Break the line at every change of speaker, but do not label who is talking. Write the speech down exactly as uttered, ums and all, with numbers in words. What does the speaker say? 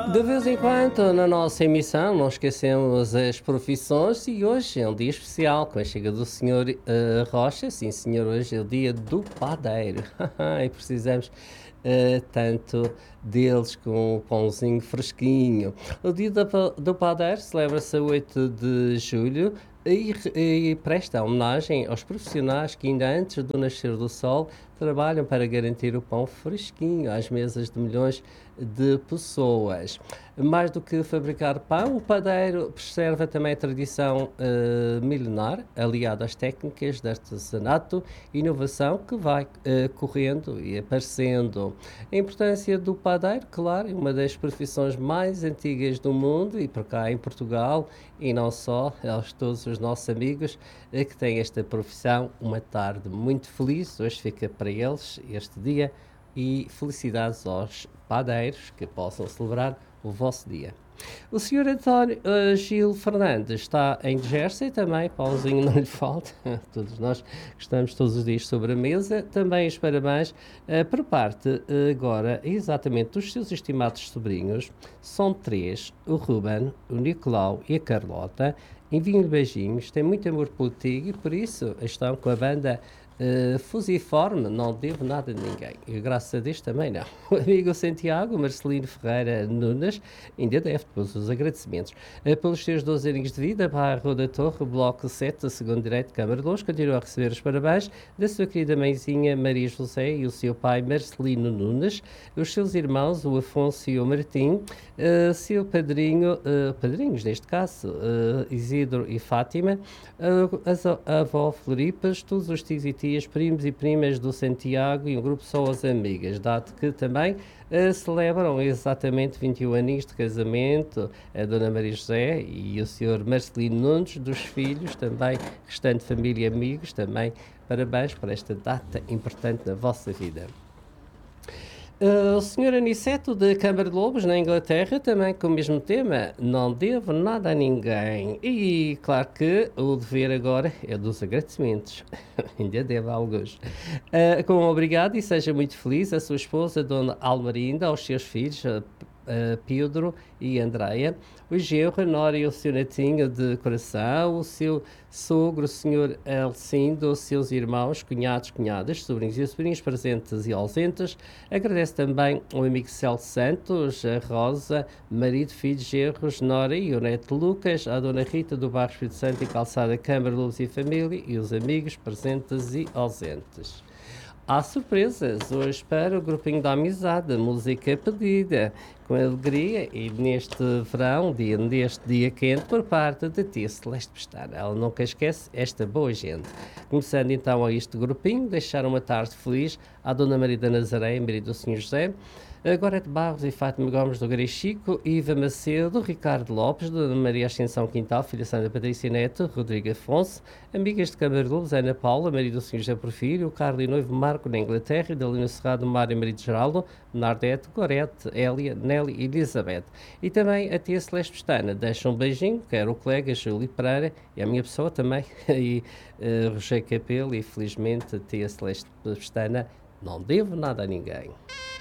De vez em quando, na nossa emissão, não esquecemos as profissões e hoje é um dia especial com a chega do senhor eh, Rocha. Sim, senhor, hoje é o dia do padeiro e precisamos eh, tanto deles com um pãozinho fresquinho. O dia do, pa- do padeiro celebra-se a oito de julho e, e presta homenagem aos profissionais que ainda antes do nascer do sol trabalham para garantir o pão fresquinho às mesas de milhões de pessoas. Mais do que fabricar pão, o padeiro preserva também a tradição eh, milenar, aliada às técnicas de artesanato e inovação que vai eh, correndo e aparecendo. A importância do padeiro, claro, é uma das profissões mais antigas do mundo e por cá em Portugal, e não só, aos todos os nossos amigos eh, que têm esta profissão, uma tarde muito feliz. Hoje fica para eles este dia e felicidades aos padeiros que possam celebrar o vosso dia. O senhor António uh, Gil Fernandes está em Jersey também, pauzinho não lhe falta, todos nós que estamos todos os dias sobre a mesa. Também os parabéns uh, por parte uh, agora exatamente dos seus estimados sobrinhos, são três, o Ruben, o Nicolau e a Carlota. Enviem-lhe beijinhos, tem muito amor por ti e por isso estão com a banda Uh, fusiforme, não devo nada a ninguém. E graças a Deus também não. O amigo Santiago Marcelino Ferreira Nunes ainda deve depois os agradecimentos. Uh, pelos seus doze aninhos de vida, Bairro da Torre, Bloco sete, segundo direito, Câmara de Luz, continua a receber os parabéns da sua querida mãezinha Maria José e o seu pai Marcelino Nunes, os seus irmãos, o Afonso e o Martim, uh, seu padrinho, uh, padrinhos neste caso, uh, Isidro e Fátima, uh, as, a avó Floripas, todos os tios e tias, primos e primas do Santiago e um grupo só as amigas, dado que também uh, celebram exatamente vinte e um aninhos de casamento a Dona Maria José e o senhor Marcelino Nunes, dos filhos, também restante família e amigos, também parabéns por esta data importante na vossa vida. Uh, o senhor Aniceto de Câmara de Lobos, na Inglaterra, também com o mesmo tema, não devo nada a ninguém. E claro que o dever agora é dos agradecimentos. Ainda devo alguns. Uh, com um obrigado e seja muito feliz a sua esposa, Dona Almarinda, aos seus filhos, uh, uh, Pedro e Andreia, o genro, a nora e o seu netinho de coração, o seu sogro, o senhor Elcindo, os seus irmãos, cunhados, cunhadas, sobrinhos e sobrinhos presentes e ausentes. Agradece também ao amigo Celso Santos, a Rosa, marido, filhos, genros, nora e o neto Lucas, a dona Rita do Bairro Espírito Santo e Calçada Câmara, Luz e Família e os amigos presentes e ausentes. Há surpresas hoje para o grupinho da amizade, a música pedida, com alegria e neste verão, dia, neste dia quente, por parte de Tia Celeste Pestana. Ela nunca esquece esta boa gente. Começando então a este grupinho, deixar uma tarde feliz à Dona Maria da Nazaré, marido do senhor José, Gorete Barros e Fátima Gomes do Garechico, Iva Macedo, Ricardo Lopes, Dona Maria Ascensão Quintal, filha Sandra Patrícia Neto, Rodrigo Afonso, amigas de Câmara de Lobos, Ana Paula, marido do senhor José Porfírio, Carlos e noivo Marco na Inglaterra, Dalina Cerrado, Mário, marido de Geraldo, Nardete, Gorete, Hélia, Nelly e Elizabeth. E também a tia Celeste Pestana. Deixa um beijinho, quero o colega Júlio Pereira e a minha pessoa também, e uh, Roger Capelo, e felizmente a tia Celeste Pestana, não devo nada a ninguém.